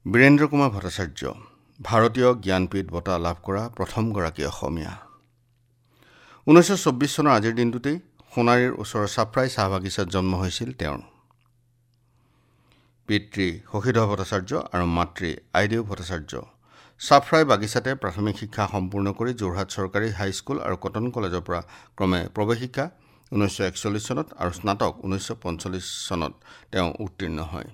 বীৰেন্দ্ৰ কুমাৰ ভট্টাচাৰ্য ভাৰতীয় জ্ঞানপীঠ বঁটা লাভ কৰা প্ৰথমগৰাকী অসমীয়া। 1924 চনৰ আজিৰ দিনটোতেই সোণাৰীৰ ওচৰৰ চাফৰাই চাহ বাগিচাত জন্ম হৈছিল তেওঁৰ। পিতৃ শশীধৰ ভট্টাচাৰ্য আৰু মাতৃ আইদেউ ভট্টাচাৰ্য। চাফৰাই বাগিচাতে প্ৰাথমিক শিক্ষা সম্পূৰ্ণ কৰি যোৰহাট চৰকাৰী হাইস্কুল আৰু কটন কলেজৰ পৰা ক্ৰমে প্ৰৱেশিকা 1941 চনত আৰু স্নাতক 1945 চনত তেওঁ উত্তীৰ্ণ হয়।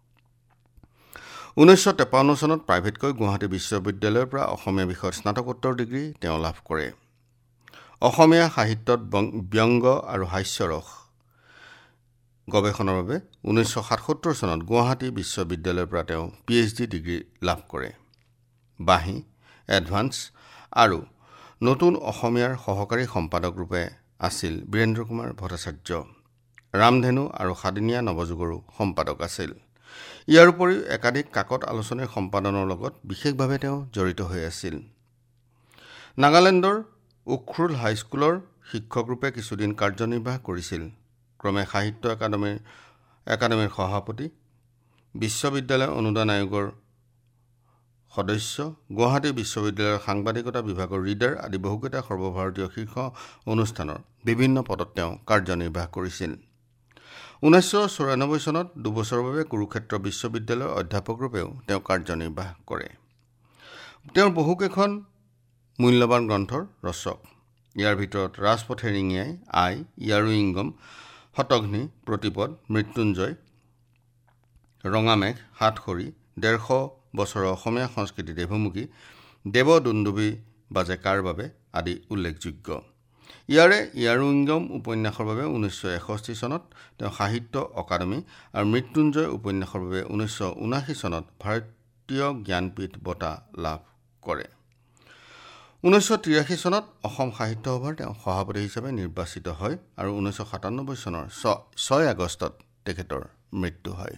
1953 চনত প্ৰাইভেটকৈ গুৱাহাটী বিশ্ববিদ্যালয়ৰ পৰা অসমীয়া বিষয়ত স্নাতকোত্তৰ ডিগ্ৰী তেওঁ লাভ কৰে। অসমীয়া সাহিত্যত ব্যংগ আৰু হাস্যৰস গৱেষণাৰ বাবে 1977 চনত গুৱাহাটী বিশ্ববিদ্যালয়ৰ পৰা তেওঁ PhD ডিগ্ৰী লাভ কৰে। বাঁহী, এডভান্স আৰু নতুন অসমীয়াৰ সহকাৰী সম্পাদক ৰূপে আছিল বীৰেন্দ্ৰ কুমাৰ ভট্টাচাৰ্য। ৰামধেনু আৰু সাদিনীয়া নৱযুগৰো সম্পাদক আছিল। ইয়াৰ উপৰিও একাধিক কাকত আলোচনীৰ সম্পাদনৰ লগত বিশেষভাৱে তেওঁ জড়িত হৈ আছিল। নাগালেণ্ডৰ উখৰুল হাইস্কুলৰ শিক্ষকৰূপে কিছুদিন কাৰ্যনিৰ্বাহ কৰিছিল। ক্ৰমে সাহিত্য একাডেমীৰ সভাপতি, বিশ্ববিদ্যালয় অনুদান আয়োগৰ সদস্য, গুৱাহাটী বিশ্ববিদ্যালয়ৰ সাংবাদিকতা বিভাগৰ ৰিডাৰ আদি বহুকেইটা সৰ্বভাৰতীয় শীৰ্ষ অনুষ্ঠানৰ বিভিন্ন পদত তেওঁ কাৰ্যনিৰ্বাহ কৰিছিল। 1994 চনত দুবছৰৰ বাবে কুৰুক্ষেত্ৰ বিশ্ববিদ্যালয়ৰ অধ্যাপক ৰূপেও তেওঁ কাৰ্যনিৰ্বাহ কৰে। তেওঁৰ বহুকেইখন মূল্যৱান গ্ৰন্থৰ ৰচক। ইয়াৰ ভিতৰত ৰাজপথে ৰিঙিয়াই, আই, ইয়াৰুইংগম, শতঘ্নী, প্ৰতিপদ, মৃত্যুঞ্জয়, ৰঙামেঘ, সাতসৰী, 150 বছৰৰ অসমীয়া সংস্কৃতি দেৱমুখী, দেৱ দুন্দুভি বাজে কাৰ বাবে আদি উল্লেখযোগ্য। ইয়াৰে ইয়াৰুইংগম উপন্যাসৰ বাবে 1961 চনত তেওঁ সাহিত্য অকাডেমী আৰু মৃত্যুঞ্জয় উপন্যাসৰ বাবে 1979 চনত ভাৰতীয় জ্ঞানপীঠ বঁটা লাভ কৰে। 1983 চনত অসম সাহিত্য সভাৰ তেওঁ সভাপতি হিচাপে নিৰ্বাচিত হয় আৰু 1997 চনৰ 6 আগষ্টত তেখেতৰ মৃত্যু হয়।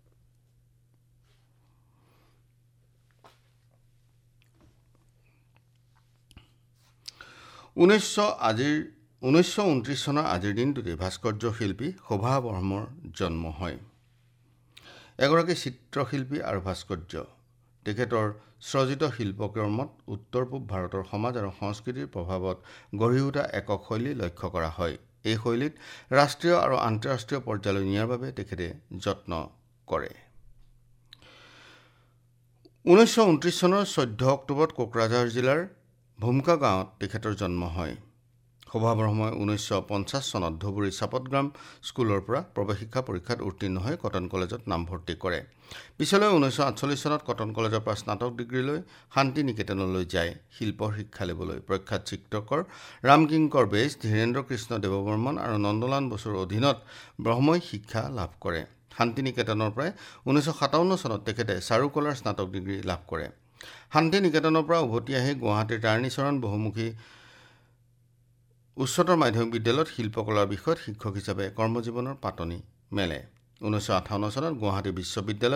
ঊনৈছশ 1929 চনৰ আজিৰ দিনটোতে ভাস্কৰ্য শিল্পী শোভা বৰ্মৰ জন্ম হয়। এগৰাকী চিত্ৰশিল্পী আৰু ভাস্কৰ্য। তেখেতৰ সৃজিত শিল্পকৰ্মত উত্তৰ পূব ভাৰতৰ সমাজ আৰু সংস্কৃতিৰ প্ৰভাৱত গঢ়ি উঠা একক শৈলী লক্ষ্য কৰা হয়। এই শৈলীত ৰাষ্ট্ৰীয় আৰু আন্তঃৰাষ্ট্ৰীয় পৰ্যায়লৈ নিয়াৰ বাবে তেখেতে যত্ন কৰে। 1929 চনৰ 14 অক্টোবৰত কোকৰাঝাৰ জিলাৰ ভুমকা গাঁৱত তেখেতৰ জন্ম হয়। শোভা বৰ্মই 1950 চনত ধুবুৰী চাপতগ্ৰাম স্কুলৰ পৰা প্ৰৱেশিক্ষা পৰীক্ষাত উত্তীৰ্ণ হৈ কটন কলেজত নামভৰ্তি কৰে। পিছলৈ 1948 চনত কটন কলেজৰ পৰা স্নাতক ডিগ্ৰী লৈ শান্তি নিকেতনলৈ যায় শিল্পৰ শিক্ষা ল'বলৈ। প্ৰখ্যাত চিত্ৰকৰ ৰামকিংকৰ বেইজ, ধীৰেন্দ্ৰ কৃষ্ণ দেৱবৰ্মন আৰু নন্দলাল বসুৰ অধীনত ব্ৰহ্মই শিক্ষা লাভ কৰে। শান্তি নিকেতনৰ পৰাই 1957 চনত তেখেতে চাৰুকলাৰ স্নাতক ডিগ্ৰী লাভ কৰে। শান্তি নিকেতনৰ পৰা উভতি আহি গুৱাহাটীৰ তাৰিণীচৰণ বহুমুখী উচ্চতৰ মাধ্যমিক বিদ্যালয়ত শিল্পকলাৰ বিষয়ত শিক্ষক হিচাপে কৰ্মজীৱনৰ পাতনি মেলে। 1958 চনত গুৱাহাটী বিশ্ববিদ্যালয়ত